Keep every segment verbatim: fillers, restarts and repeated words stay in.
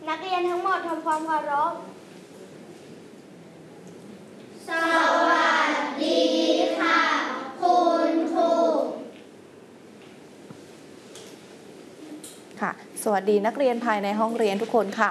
นักเรียนทั้งหมดทำความเคารพสวัสดีค่ะคุณครูค่ะสวัสดีนักเรียนภายในห้องเรียนทุกคนค่ะ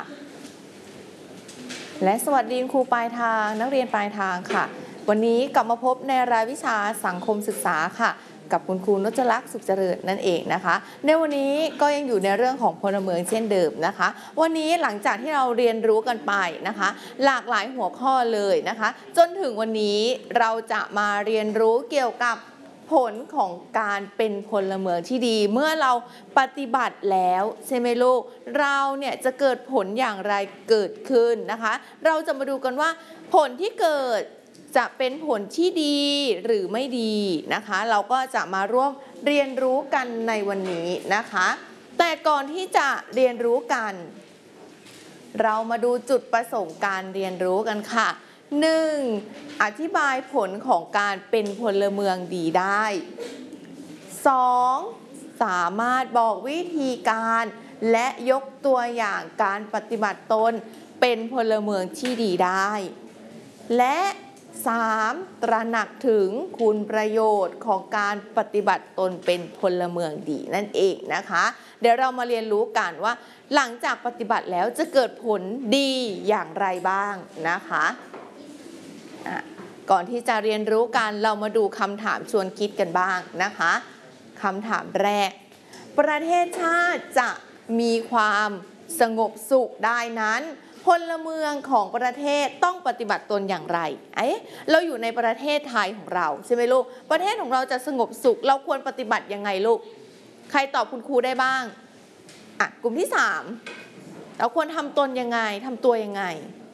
และสวัสดีครูปลายทางนักเรียนปลายทางค่ะวันนี้กลับมาพบในรายวิชาสังคมศึกษาค่ะกับคุณครูนจลักษณ์สุขเจริญนั่นเองนะคะในวันนี้ก็ยังอยู่ในเรื่องของพลเมืองเช่นเดิมนะคะวันนี้หลังจากที่เราเรียนรู้กันไปนะคะหลากหลายหัวข้อเลยนะคะจนถึงวันนี้เราจะมาเรียนรู้เกี่ยวกับผลของการเป็นพลเมืองที่ดีเมื่อเราปฏิบัติแล้วใช่ไหมลูกเราเนี่ยจะเกิดผลอย่างไรเกิดขึ้นนะคะเราจะมาดูกันว่าผลที่เกิดจะเป็นผลที่ดีหรือไม่ดีนะคะเราก็จะมาร่วมเรียนรู้กันในวันนี้นะคะแต่ก่อนที่จะเรียนรู้กันเรามาดูจุดประสงค์การเรียนรู้กันค่ะหนึ่งอธิบายผลของการเป็นพลเมืองดีได้สองสามารถบอกวิธีการและยกตัวอย่างการปฏิบัติตนเป็นพลเมืองที่ดีได้และสามตระหนักถึงคุณประโยชน์ของการปฏิบัติตนเป็นพลเมืองดีนั่นเองนะคะเดี๋ยวเรามาเรียนรู้กันว่าหลังจากปฏิบัติแล้วจะเกิดผลดีอย่างไรบ้างนะคะก่อนที่จะเรียนรู้กันเรามาดูคำถามชวนคิดกันบ้างนะคะคำถามแรกประเทศชาติจะมีความสงบสุขได้นั้นพลเมืองของประเทศต้องปฏิบัติตนอย่างไรเอ๊ะเราอยู่ในประเทศไทยของเราใช่ไหมลูกประเทศของเราจะสงบสุขเราควรปฏิบัติยังไงลูกใครตอบคุณครูได้บ้างอ่ะกลุ่มที่สามเราควรทำตนยังไงทำตัวยังไง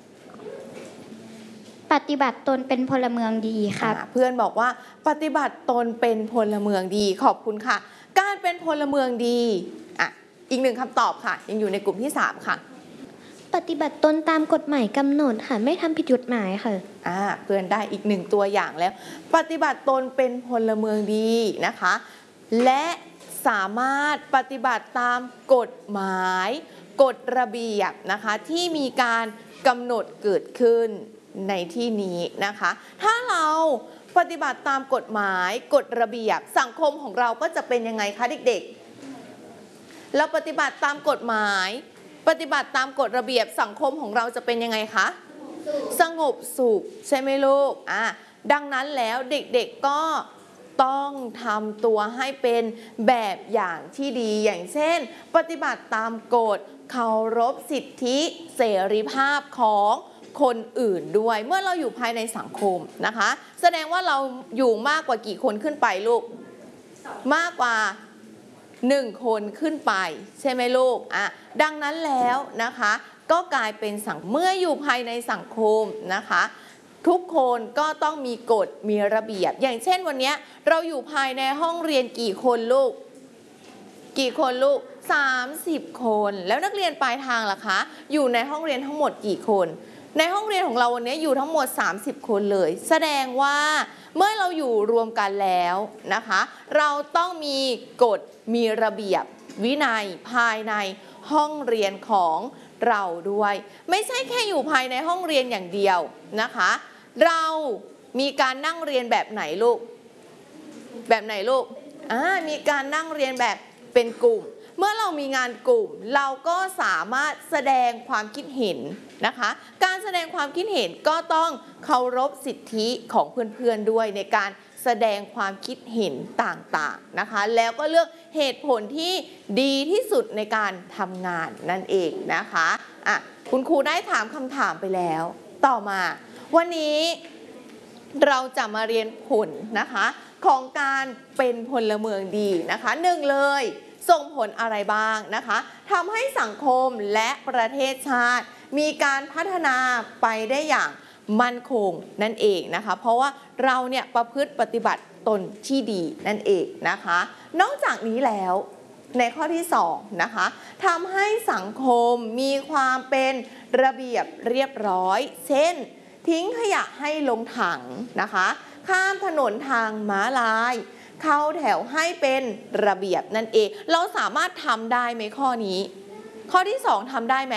ปฏิบัติตนเป็นพลเมืองดีครับเพื่อนบอกว่าปฏิบัติตนเป็นพลเมืองดีขอบคุณค่ะการเป็นพลเมืองดีอ่ะอีกหนึ่งคำตอบค่ะยังอยู่ในกลุ่มที่สามค่ะปฏิบัติตนตามกฎหมายกำหนดค่ะไม่ทำผิดกฎหมายค่ะอ่าเพื่อนได้อีกหนึ่งตัวอย่างแล้วปฏิบัติตนเป็นพลเมืองดีนะคะและสามารถปฏิบัติตามกฎหมายกฎระเบียบนะคะที่มีการกำหนดเกิดขึ้นในที่นี้นะคะถ้าเราปฏิบัติตามกฎหมายกฎระเบียบสังคมของเราก็จะเป็นยังไงคะเด็กๆเราปฏิบัติตามกฎหมายปฏิบัติตามกฎระเบียบสังคมของเราจะเป็นยังไงคะสงบสุขใช่ไหมลูกอ่ะดังนั้นแล้วเด็กๆก็ต้องทำตัวให้เป็นแบบอย่างที่ดีอย่างเช่นปฏิบัติตามกฎเคารพสิทธิเสรีภาพของคนอื่นด้วยเมื่อเราอยู่ภายในสังคมนะคะแสดงว่าเราอยู่มากกว่ากี่คนขึ้นไปลูกมากกว่าหนึ่งคนขึ้นไปใช่ไหมลูกอ่ะดังนั้นแล้วนะคะก็กลายเป็นสังเมื่ออยู่ภายในสังคมนะคะทุกคนก็ต้องมีกฎมีระเบียบอย่างเช่นวันนี้เราอยู่ภายในห้องเรียนกี่คนลูกกี่คนลูกสามสิบคนแล้วนักเรียนปลายทางล่ะคะอยู่ในห้องเรียนทั้งหมดกี่คนในห้องเรียนของเราวันนี้อยู่ทั้งหมดสามสิบคนเลยแสดงว่าเมื่อเราอยู่รวมกันแล้วนะคะเราต้องมีกฎมีระเบียบวินัยภายในห้องเรียนของเราด้วยไม่ใช่แค่อยู่ภายในห้องเรียนอย่างเดียวนะคะเรามีการนั่งเรียนแบบไหนลูกแบบไหนลูกอ่ามีการนั่งเรียนแบบเป็นกลุ่มเมื่อเรามีงานกลุ่มเราก็สามารถแสดงความคิดเห็นนะคะการแสดงความคิดเห็นก็ต้องเคารพสิทธิของเพื่อนๆด้วยในการแสดงความคิดเห็นต่างๆนะคะแล้วก็เลือกเหตุผลที่ดีที่สุดในการทำงานนั่นเองนะคะอ่ะคุณครูได้ถามคำถามไปแล้วต่อมาวันนี้เราจะมาเรียนผลนะคะของการเป็นพลเมืองดีนะคะหนึ่งเลยส่งผลอะไรบ้างนะคะทำให้สังคมและประเทศชาติมีการพัฒนาไปได้อย่างมั่นคงนั่นเองนะคะเพราะว่าเราเนี่ยประพฤติปฏิบัติตนที่ดีนั่นเองนะคะนอกจากนี้แล้วในข้อที่สองนะคะทำให้สังคมมีความเป็นระเบียบเรียบร้อยเช่นทิ้งขยะให้ลงถังนะคะข้ามถนนทางม้าลายเข้าแถวให้เป็นระเบียบนั่นเองเราสามารถทำได้ไหมข้อนี้ข้อที่สองทำได้ไหม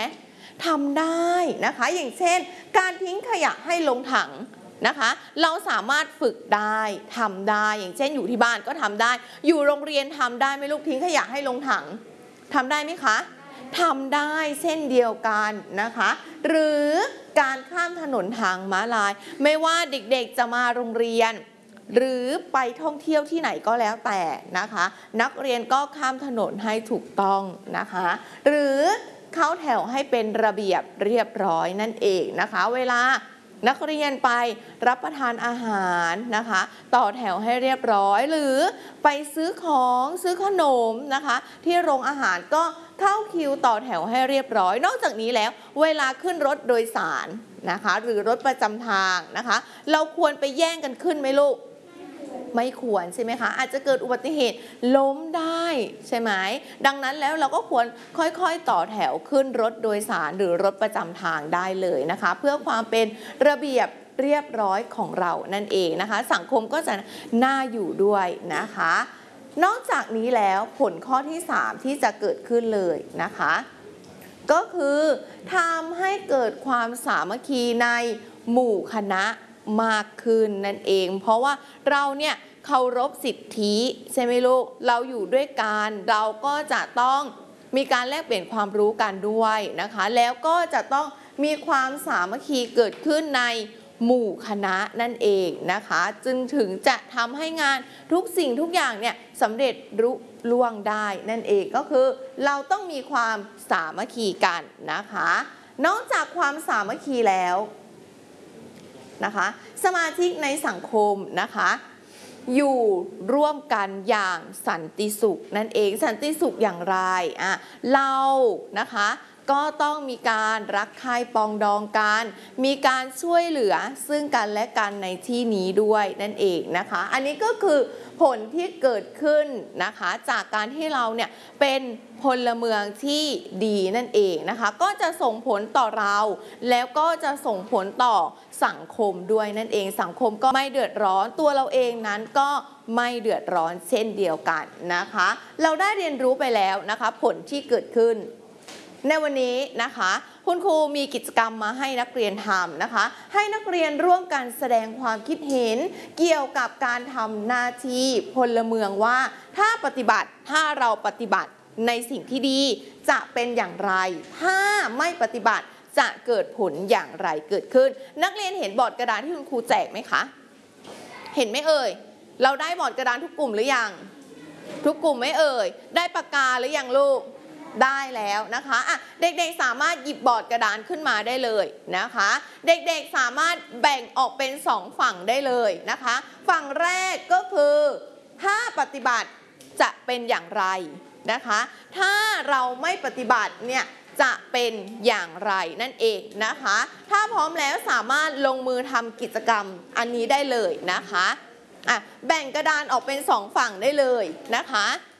ทำได้นะคะอย่างเช่นการทิ้งขยะให้ลงถังนะคะเราสามารถฝึกได้ทำได้อย่างเช่นอยู่ที่บ้านก็ทำได้อยู่โรงเรียนทำได้ไหมลูกทิ้งขยะให้ลงถังทำได้ไหมคะทำได้เช่นเดียวกันนะคะหรือการข้ามถนนทางม้าลายไม่ว่าเด็กๆจะมาโรงเรียนหรือไปท่องเที่ยวที่ไหนก็แล้วแต่นะคะนักเรียนก็ข้ามถนนให้ถูกต้องนะคะหรือเข้าแถวให้เป็นระเบียบเรียบร้อยนั่นเองนะคะเวลานักเรียนไปรับประทานอาหารนะคะต่อแถวให้เรียบร้อยหรือไปซื้อของซื้อขนมนะคะที่โรงอาหารก็เข้าคิวต่อแถวให้เรียบร้อยนอกจากนี้แล้วเวลาขึ้นรถโดยสารนะคะหรือรถประจำทางนะคะเราควรไปแย่งกันขึ้นไหมลูกไม่ควรใช่ไหมคะอาจจะเกิดอุบัติเหตุล้มได้ใช่ไหมดังนั้นแล้วเราก็ควรค่อยๆต่อแถวขึ้นรถโดยสารหรือรถประจำทางได้เลยนะคะเพื่อความเป็นระเบียบเรียบร้อยของเรานั่นเองนะคะสังคมก็จะน่าอยู่ด้วยนะคะนอกจากนี้แล้วผลข้อที่สามที่จะเกิดขึ้นเลยนะคะก็คือทำให้เกิดความสามัคคีในหมู่คณะมากขึ้นนั่นเองเพราะว่าเราเนี่ยเคารพสิทธิใช่ไหมลูกเราอยู่ด้วยกันเราก็จะต้องมีการแลกเปลี่ยนความรู้กันด้วยนะคะแล้วก็จะต้องมีความสามัคคีเกิดขึ้นในหมู่คณะนั่นเองนะคะจึงถึงจะทำให้งานทุกสิ่งทุกอย่างเนี่ยสำเร็จรุล่วงได้นั่นเองก็คือเราต้องมีความสามัคคีกันนะคะนอกจากความสามัคคีแล้วนะคะสมาชิกในสังคมนะคะอยู่ร่วมกันอย่างสันติสุขนั่นเองสันติสุขอย่างไรอ่ะเรานะคะก็ต้องมีการรักใคร่ปองดองกันมีการช่วยเหลือซึ่งกันและกันในที่นี้ด้วยนั่นเองนะคะอันนี้ก็คือผลที่เกิดขึ้นนะคะจากการที่เราเนี่ยเป็นพลเมืองที่ดีนั่นเองนะคะก็จะส่งผลต่อเราแล้วก็จะส่งผลต่อสังคมด้วยนั่นเองสังคมก็ไม่เดือดร้อนตัวเราเองนั้นก็ไม่เดือดร้อนเช่นเดียวกันนะคะเราได้เรียนรู้ไปแล้วนะคะผลที่เกิดขึ้นในวันนี้นะคะคุณครูมีกิจกรรมมาให้นักเรียนทำนะคะให้นักเรียนร่วมกันแสดงความคิดเห็นเกี่ยวกับการทำหน้าที่พลเมืองว่าถ้าปฏิบัติถ้าเราปฏิบัติในสิ่งที่ดีจะเป็นอย่างไรถ้าไม่ปฏิบัติจะเกิดผลอย่างไรเกิดขึ้นนักเรียนเห็นบอร์ดกระดานที่คุณครูแจกไหมคะเห็นไหมเอ่ยเราได้บอร์ดกระดานทุกกลุ่มหรือยังทุกกลุ่มไหมเอ่ยได้ปากกาหรือยังลูกได้แล้วนะคะอ่ะเด็กๆสามารถหยิบบอร์ดกระดานขึ้นมาได้เลยนะคะเด็กๆสามารถแบ่งออกเป็นสองฝั่งได้เลยนะคะฝั่งแรกก็คือถ้าปฏิบัติจะเป็นอย่างไรนะคะถ้าเราไม่ปฏิบัติเนี่ยจะเป็นอย่างไรนั่นเองนะคะถ้าพร้อมแล้วสามารถลงมือทำกิจกรรมอันนี้ได้เลยนะคะอ่ะแบ่งกระดานออกเป็นสองฝั่งได้เลยนะคะ